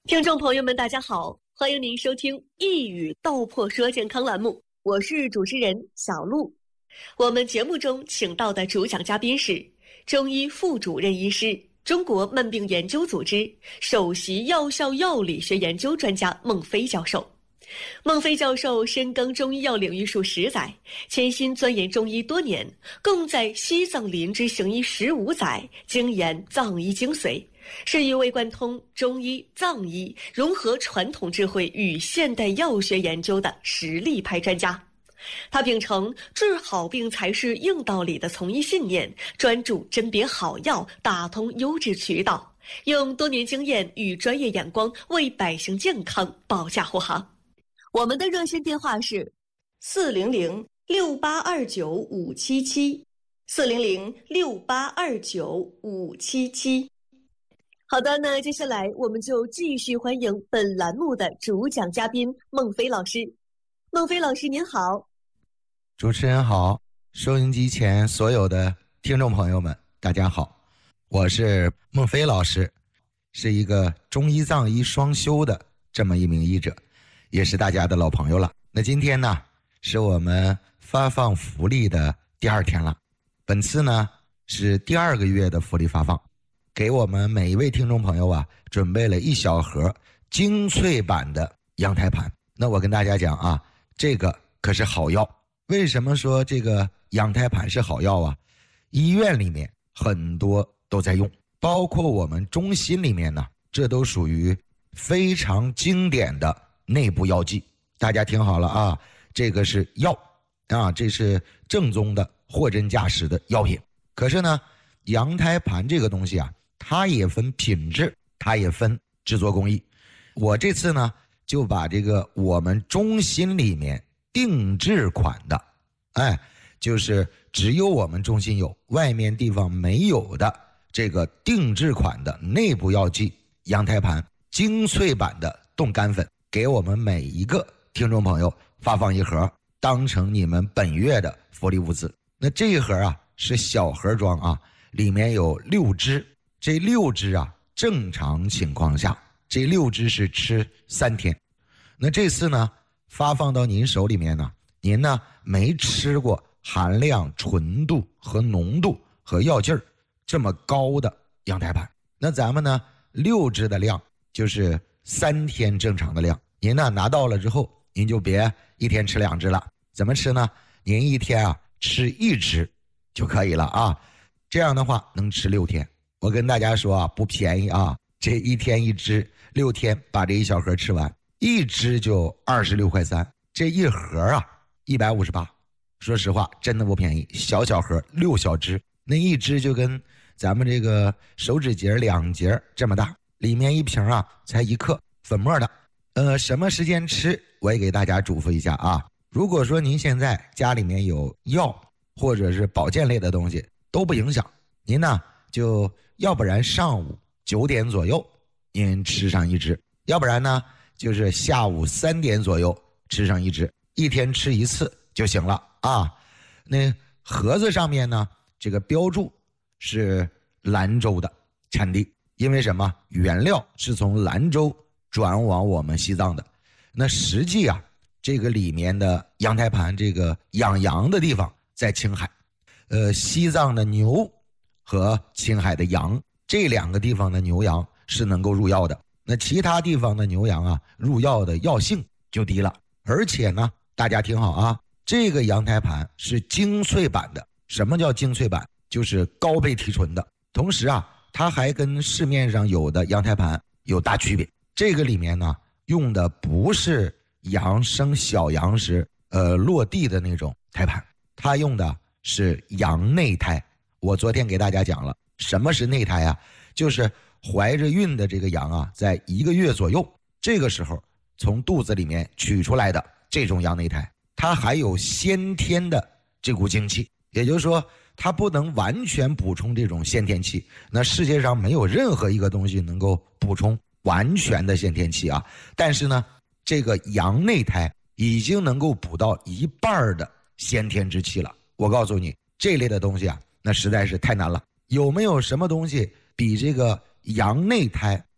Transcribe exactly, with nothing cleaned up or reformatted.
听众朋友们，大家好，欢迎您收听一语道破说健康栏目，我是主持人小璐。我们节目中请到的主讲嘉宾是中医副主任医师、中国慢病研究组织首席药效药理学研究专家孟非教授。孟非教授深耕中医药领域数十载，潜心钻研中医多年，共在西藏林芝行医十五载，精研藏医精髓，是一位贯通中医、藏医，融合传统智慧与现代药学研究的实力派专家。他秉承治好病才是硬道理的从医信念，专注甄别好药，打通优质渠道，用多年经验与专业眼光为百姓健康保驾护航。我们的热线电话是四零零六八二九五七七，四零零六八二九五七七。好的，那接下来我们就继续欢迎本栏目的主讲嘉宾孟非老师。孟非老师您好。 主持人好，收音机前所有的听众朋友们大家好，我是孟非老师，是一个中医藏医双修的这么一名医者，也是大家的老朋友了。那今天呢是我们发放福利的第二天了，本次呢是第二个月的福利发放，给我们每一位听众朋友啊准备了一小盒精粹版的羊胎盘。那我跟大家讲啊，这个可是好药。为什么说这个羊胎盘是好药啊？医院里面很多都在用，包括我们中心里面呢，这都属于非常经典的内部药剂。大家听好了啊，这个是药啊，这是正宗的货真价实的药品。可是呢，羊胎盘这个东西啊，它也分品质，它也分制作工艺。我这次呢就把这个我们中心里面定制款的，哎，就是只有我们中心有，外面地方没有的这个定制款的内部药剂羊胎盘精粹版的冻干粉，给我们每一个听众朋友发放一盒，当成你们本月的福利物资。那这一盒啊是小盒装啊，里面有六支，这六支啊正常情况下这六支是吃三天。那这次呢发放到您手里面呢，您呢没吃过含量、纯度和浓度和药劲儿这么高的羊胎盘。那咱们呢六支的量就是三天正常的量，您呢拿到了之后，您就别一天吃两支了。怎么吃呢？您一天啊吃一支就可以了啊，这样的话能吃六天。我跟大家说啊，不便宜啊，这一天一支，六天把这一小盒吃完，一支就二十六块三，这一盒啊一百五十八。说实话真的不便宜，小小盒六小支，那一支就跟咱们这个手指节两节这么大，里面一瓶啊才一克粉末的。呃，什么时间吃我也给大家嘱咐一下啊，如果说您现在家里面有药或者是保健类的东西都不影响，您呢就要不然上午九点左右您吃上一支，要不然呢就是下午三点左右吃上一支，一天吃一次就行了啊。那盒子上面呢这个标注是兰州的产地，因为什么？原料是从兰州转往我们西藏的。那实际啊这个里面的羊胎盘，这个养羊的地方在青海，呃，西藏的牛和青海的羊，这两个地方的牛羊是能够入药的。那其他地方的牛羊啊入药的药性就低了。而且呢大家听好啊，这个羊胎盘是精粹版的。什么叫精粹版？就是高倍提纯的。同时啊它还跟市面上有的羊胎盘有大区别，这个里面呢用的不是羊生小羊时呃落地的那种胎盘，它用的是羊内胎。我昨天给大家讲了什么是内胎啊，就是怀着孕的这个羊啊，在一个月左右，这个时候从肚子里面取出来的这种羊内胎，它还有先天的这股精气，也就是说它不能完全补充这种先天气。那世界上没有任何一个东西能够补充完全的先天气啊，但是呢这个羊内胎已经能够补到一半的先天之气了。我告诉你，这类的东西啊那实在是太难了。有没有什么东西比这个羊内胎